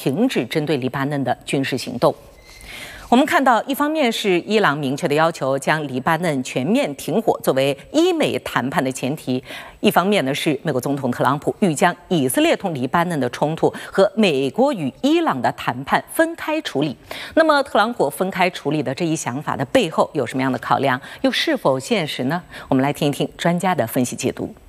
停止针对黎巴嫩的军事行动。我们看到，一方面是伊朗明确的要求将黎巴嫩全面停火作为伊美谈判的前提；一方面呢是美国总统特朗普欲将以色列同黎巴嫩的冲突和美国与伊朗的谈判分开处理。那么，特朗普分开处理的这一想法的背后有什么样的考量，又是否现实呢？我们来听一听专家的分析解读。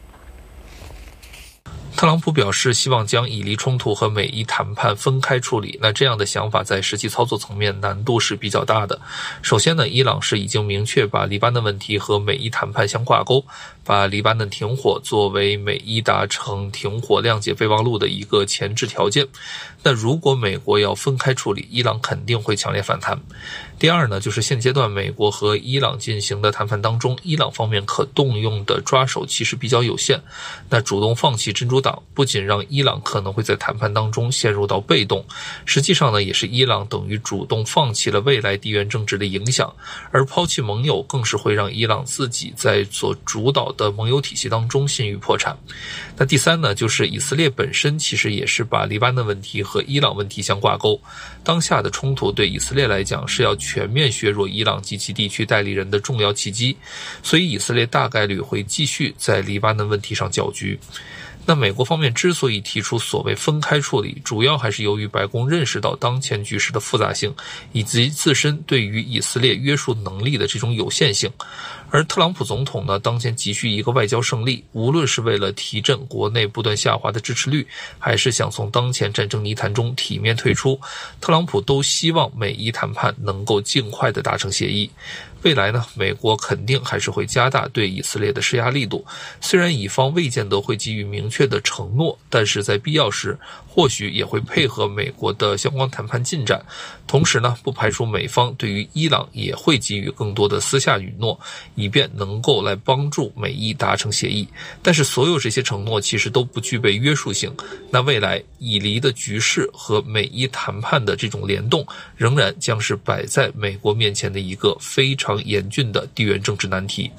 特朗普表示希望将以黎冲突和美伊谈判分开处理，那这样的想法在实际操作层面难度是比较大的。首先呢，伊朗是已经明确把黎巴嫩问题和美伊谈判相挂钩，把黎巴嫩停火作为美伊达成停火谅解备忘录的一个前置条件。那如果美国要分开处理，伊朗肯定会强烈反弹。第二呢，就是现阶段美国和伊朗进行的谈判当中，伊朗方面可动用的抓手其实比较有限。那主动放弃真主党，不仅让伊朗可能会在谈判当中陷入到被动，实际上呢，也是伊朗等于主动放弃了未来地缘政治的影响，而抛弃盟友更是会让伊朗自己在所主导的盟友体系当中陷于破产。那第三呢，就是以色列本身其实也是把黎巴嫩问题和伊朗问题相挂钩。当下的冲突对以色列来讲是要全面削弱伊朗及其地区代理人的重要契机，所以以色列大概率会继续在黎巴嫩问题上搅局。那美国方面之所以提出所谓分开处理，主要还是由于白宫认识到当前局势的复杂性，以及自身对于以色列约束能力的这种有限性。而特朗普总统呢，当前急需一个外交胜利，无论是为了提振国内不断下滑的支持率，还是想从当前战争泥潭中体面退出，特朗普都希望美伊谈判能够尽快的达成协议。未来呢，美国肯定还是会加大对以色列的施压力度，虽然以方未见得会给予明确的承诺，但是在必要时或许也会配合美国的相关谈判进展。同时呢，不排除美方对于伊朗也会给予更多的私下允诺，以便能够来帮助美伊达成协议。但是所有这些承诺其实都不具备约束性，那未来以黎的局势和美伊谈判的这种联动，仍然将是摆在美国面前的一个非常严峻的地缘政治难题。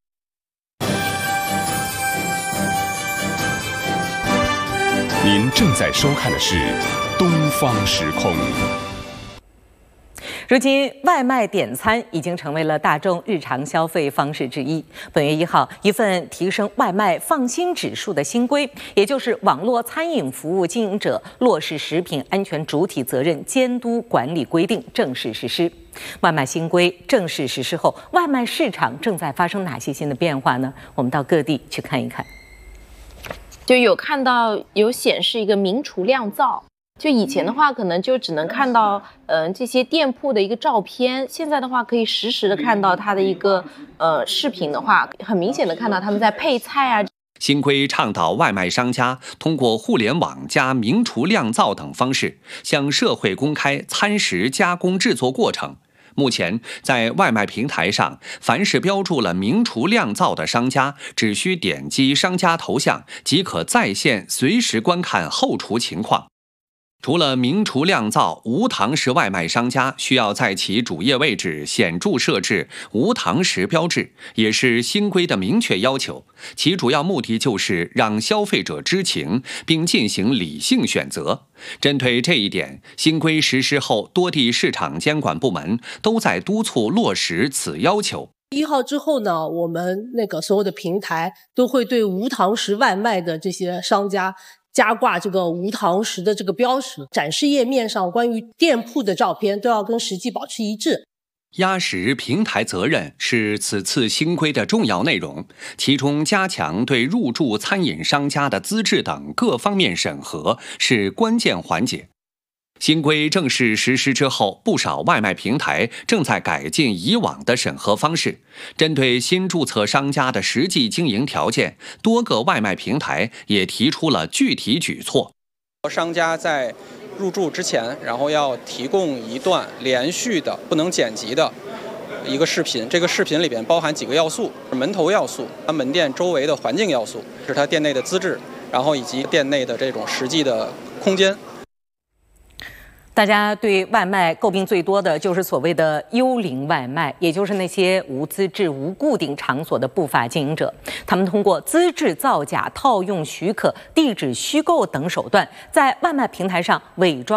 您正在收看的是东方时空。 如今，外卖点餐已经成为了大众日常消费方式之一。本月1号，一份提升外卖放心指数的新规，也就是网络餐饮服务经营者落实食品安全主体责任监督管理规定正式实施。外卖新规正式实施后，外卖市场正在发生哪些新的变化呢？我们到各地去看一看。 就有看到有显示一个名厨酿造。就以前的话，可能就只能看到这些店铺的一个照片，现在的话可以实时的看到它的一个视频的话，很明显的看到他们在配菜啊。 新规倡导外卖商家通过互联网加名厨酿造等方式，向社会公开餐食加工制作过程。目前，在外卖平台上，凡是标注了名厨酿造的商家，只需点击商家头像，即可在线随时观看后厨情况。除了名厨酿造，无堂食外卖商家需要在其主页位置显著设置无堂食标志，也是新规的明确要求。其主要目的就是让消费者知情，并进行理性选择。针对这一点，新规实施后，多地市场监管部门都在督促落实此要求。 1号之后呢，我们所有的平台都会对无堂食外卖的这些商家加挂这个无堂食的这个标识，展示页面上关于店铺的照片都要跟实际保持一致。 压实平台责任是此次新规的重要内容，其中加强对入驻餐饮商家的资质等各方面审核是关键环节。新规正式实施之后，不少外卖平台正在改进以往的审核方式。针对新注册商家的实际经营条件，多个外卖平台也提出了具体举措。 商家在入驻之前，然后要提供一段连续的、不能剪辑的一个视频，这个视频里边包含几个要素：门头要素、它门店周围的环境要素，是它店内的资质，然后以及店内的这种实际的空间。 大家对外卖诟病最多的就是所谓的幽灵外卖，也就是那些无资质、无固定场所的不法经营者。他们通过资质造假、套用许可、地址虚构等手段，在外卖平台上伪装